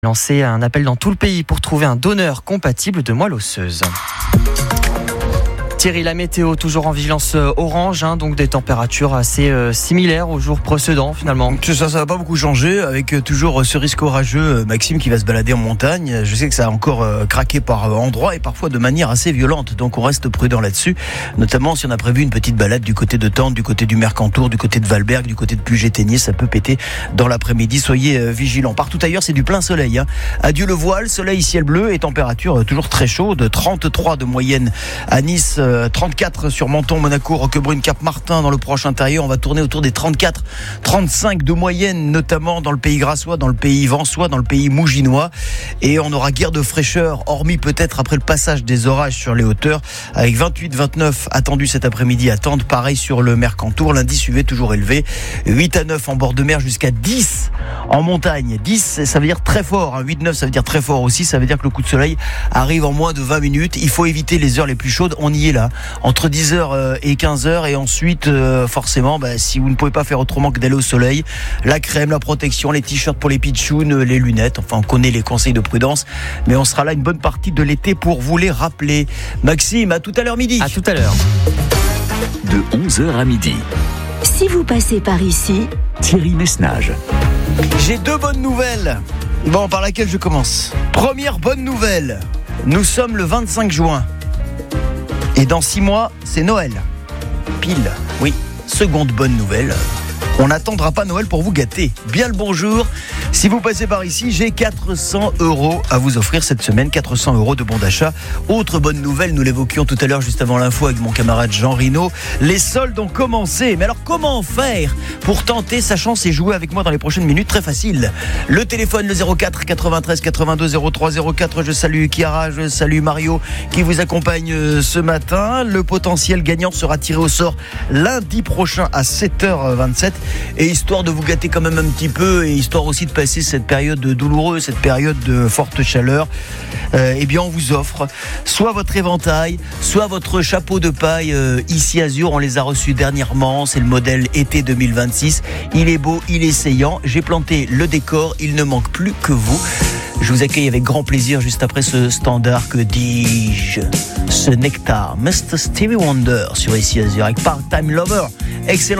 Lancer un appel dans tout le pays pour trouver un donneur compatible de moelle osseuse. Thierry, la météo toujours en vigilance orange, donc des températures assez similaires aux jours précédents finalement. C'est ça va pas beaucoup changer avec toujours ce risque orageux, Maxime, qui va se balader en montagne. Je sais que ça a encore craqué par endroits et parfois de manière assez violente, donc on reste prudent là-dessus, notamment si on a prévu une petite balade du côté de Tente, du côté du Mercantour, du côté de Valberg, du côté de Puget-Ténier. Ça peut péter dans l'après-midi, soyez vigilants. Partout ailleurs c'est du plein soleil, Adieu le voile, soleil, ciel bleu et température toujours très chaude, 33 de moyenne à Nice, 34 sur Menton, Monaco, Roquebrune, Cap-Martin. Dans le proche intérieur, on va tourner autour des 34, 35 de moyenne, notamment dans le pays grassois, dans le pays vansois, dans le pays mouginois. Et on aura guère de fraîcheur, hormis peut-être après le passage des orages sur les hauteurs, avec 28, 29 attendus cet après-midi à Tente. Pareil sur le Mercantour, l'indice UV toujours élevé, 8 à 9 en bord de mer, jusqu'à 10 en montagne. 10, ça veut dire très fort, 8, 9, ça veut dire très fort aussi. Ça veut dire que le coup de soleil arrive en moins de 20 minutes. Il faut éviter les heures les plus chaudes. On y est là, entre 10h et 15h. Et ensuite, forcément, si vous ne pouvez pas faire autrement que d'aller au soleil, la crème, la protection, les t-shirts pour les pitchouns, les lunettes. Enfin, on connaît les conseils de prudence, mais on sera là une bonne partie de l'été pour vous les rappeler. Maxime, à tout à l'heure midi. À tout à l'heure. De 11h à midi. Si vous passez par ici, Thierry Messnage. J'ai deux bonnes nouvelles. Bon, par laquelle je commence. Première bonne nouvelle. Nous sommes le 25 juin. Et dans 6 mois, c'est Noël. Pile. Oui. Seconde bonne nouvelle. On n'attendra pas Noël pour vous gâter. Bien le bonjour. Si vous passez par ici, j'ai 400 € à vous offrir cette semaine. 400 € de bons d'achat. Autre bonne nouvelle, nous l'évoquions tout à l'heure juste avant l'info avec mon camarade Jean Rino. Les soldes ont commencé. Mais alors comment faire pour tenter sa chance et jouer avec moi dans les prochaines minutes? Très facile. Le téléphone, le 04 93 82 03 04. Je salue Chiara, je salue Mario qui vous accompagne ce matin. Le potentiel gagnant sera tiré au sort lundi prochain à 7h27. Et histoire de vous gâter quand même un petit peu, et histoire aussi de passer cette période douloureuse, cette période de forte chaleur, eh bien on vous offre soit votre éventail, soit votre chapeau de paille ici Azur. On les a reçus dernièrement, c'est le modèle été 2026. Il est beau, il est saillant. J'ai planté le décor, il ne manque plus que vous. Je vous accueille avec grand plaisir juste après ce standard, que dis-je, ce nectar, Mr. Stevie Wonder sur ici Azur avec Part-Time Lover. Excellent.